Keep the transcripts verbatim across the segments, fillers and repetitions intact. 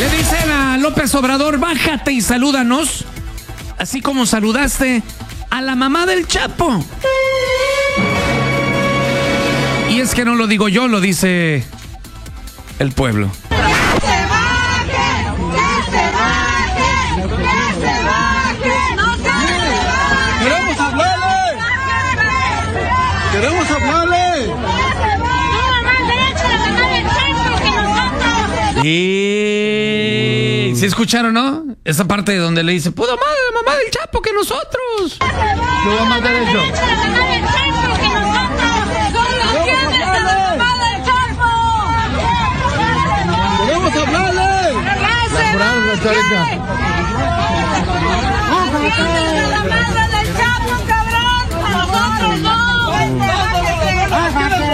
Le dicen a López Obrador, bájate y salúdanos, así como saludaste a la mamá del Chapo. Y es que no lo digo yo, lo dice el pueblo. ¡Que se baje! ¡Que se baje! ¡Que se baje! ¡No se baje! ¡Queremos hablarle! ¡Queremos hablarle! ¡Tuvo más derecho la mamá del Chapo que nosotros! Y... ¿Sí escucharon, no? Esa parte donde le dice, pudo más la mamá del Chapo que nosotros. ¡Tuvo más derecho! La mamá del Chapo que nosotros. ¡Solo quién es la mamá del Chapo! ¡Queremos hablarle! ¡Que se baje! ¡La mamá del Chapo, cabrón! ¡A nosotros no! ¡Bájate!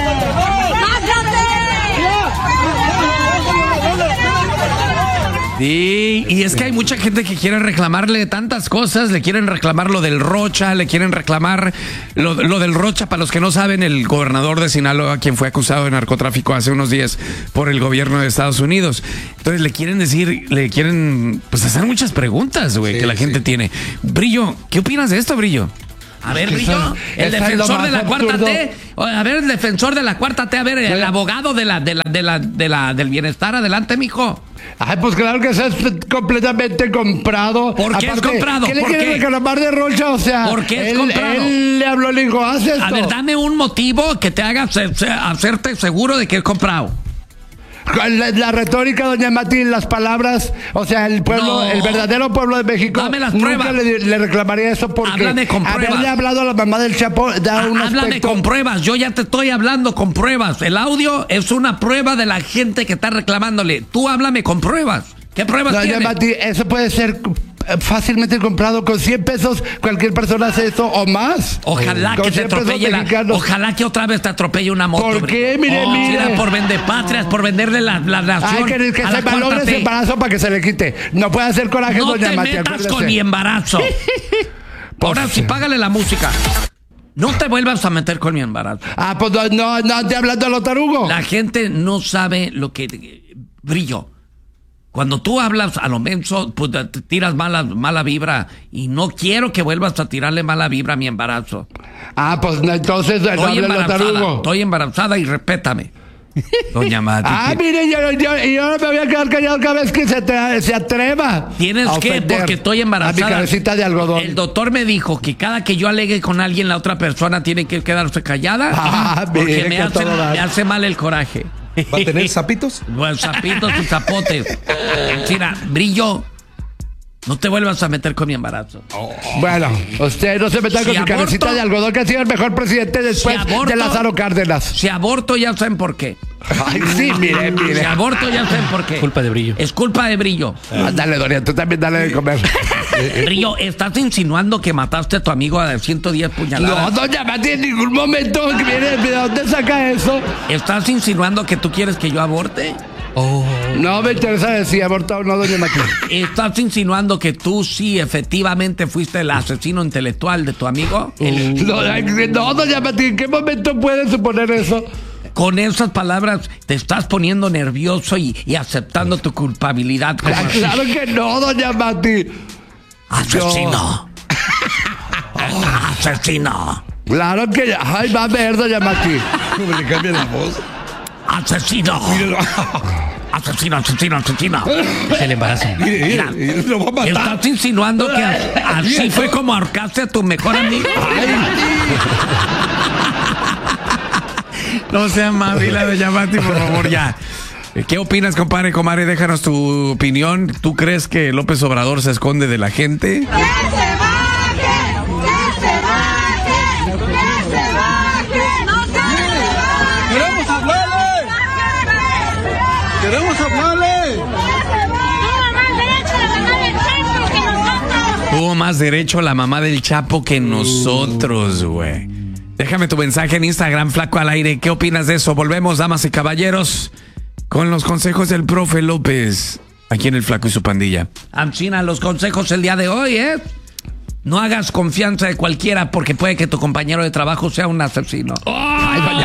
Sí, y es que hay mucha gente que quiere reclamarle tantas cosas, le quieren reclamar lo del Rocha, le quieren reclamar lo, lo del Rocha, para los que no saben, el gobernador de Sinaloa, quien fue acusado de narcotráfico hace unos días por el gobierno de Estados Unidos. Entonces le quieren decir, le quieren pues hacer muchas preguntas, güey, sí, que la gente sí. tiene. Brillo, ¿qué opinas de esto, Brillo? A ver, Brillo, el defensor de la cuarta T, a ver, el defensor de la cuarta T, a ver, el abogado de la, de la, de la, de la, del bienestar, adelante, mijo. Ay, pues claro que eso es completamente comprado. ¿Por qué Aparte, es comprado? ¿Qué le ¿Por quiere qué? reclamar de Rocha? O sea, ¿por qué es él, comprado? Él le habló, le dijo, haz esto. A ver, dame un motivo que te haga se, se, hacerte seguro de que es comprado. La, la retórica, doña Mati, las palabras, o sea, el pueblo, no. el verdadero pueblo de México, Dame las nunca pruebas. Le, le reclamaría eso porque háblame con pruebas. Haberle hablado a la mamá del Chapo da ah, un háblame aspecto... con pruebas, yo ya te estoy hablando con pruebas. El audio es una prueba de la gente que está reclamándole. Tú háblame con pruebas. ¿Qué pruebas doña tienes? Mati, eso puede ser fácilmente comprado con cien pesos. Cualquier persona hace eso o más. Ojalá con que te atropelle la, ojalá que otra vez te atropelle una moto. ¿Por qué? Mire, oh, mire. Por vender patrias, por venderle la, la nación. Ay, que, que a se malogre ese embarazo para que se le quite. No puede hacer coraje, no doña te Mati. metas acuérdese. con mi embarazo. Ahora sí, págale la música. No te vuelvas a meter con mi embarazo. Ah, pues no, no, no te hablando a lo tarugo. La gente no sabe lo que... Brillo. Cuando tú hablas a lo menso, pues te tiras mala, mala vibra. Y no quiero que vuelvas a tirarle mala vibra a mi embarazo. Ah, pues entonces no estoy hable lo tarugo. Estoy embarazada y respétame. Doña Mati. Ah, mire, yo, yo, yo no me voy a quedar callado cada vez que se, te, se atreva. Tienes que, porque estoy embarazada. A mi cabecita de algodón. El doctor me dijo que cada que yo alegue con alguien, la otra persona tiene que quedarse callada. Ah, porque me hace, me hace mal el coraje. ¿Va a tener zapitos? Bueno, zapitos y zapotes. Mira, Brillo, no te vuelvas a meter con mi embarazo. Oh. Bueno, usted no se meta si con aborto, mi cabecita de algodón, que ha sido el mejor presidente después si aborto, de Lázaro Cárdenas. Si aborto, ya saben por qué. Ay, sí, mire, mire. Si aborto, ya saben por qué. Culpa de Brillo. Es culpa de Brillo. Ah, dale, Doria, tú también dale de comer. Brillo, ¿estás insinuando que mataste a tu amigo a ciento diez puñaladas? No, doña Mati, en ningún momento. ¿De dónde saca eso? ¿Estás insinuando que tú quieres que yo aborte? Oh. No me interesa si aborta o no, doña Mati. ¿Estás insinuando que tú sí efectivamente fuiste el asesino intelectual de tu amigo? Uh. El... No, no, doña Mati, ¿en qué momento puede suponer eso? Con esas palabras te estás poniendo nervioso y, y aceptando tu culpabilidad. Como ah, claro que no, doña Mati. Asesino. Oh. Asesino. Claro que... Ay, va a ver, doña Mati. ¿Cómo le cambia la voz? Asesino. Asesino, asesino, asesino. Es el embarazo. Mire, mire, mire, lo va a matar. ¿Estás insinuando que así fue como ahorcaste a tu mejor amigo? No sea mamila de Yamati, por favor, ya. ¿Qué opinas, compadre, comadre? Déjanos tu opinión. ¿Tú crees que López Obrador se esconde de la gente? ¡Que se baje! ¡Que se baje! ¡Que se baje! ¡No se baje! ¡Queremos hablarle! ¡Queremos hablarle! Tuvo más derecho la mamá del Chapo que nosotros. Tuvo más derecho la mamá del Chapo que nosotros, güey. Déjame tu mensaje en Instagram, Flaco al Aire. ¿Qué opinas de eso? Volvemos, damas y caballeros, con los consejos del profe López, aquí en El Flaco y su pandilla. Ancina, los consejos el día de hoy, ¿eh? No hagas confianza de cualquiera porque puede que tu compañero de trabajo sea un asesino. ¡Oh! Ay,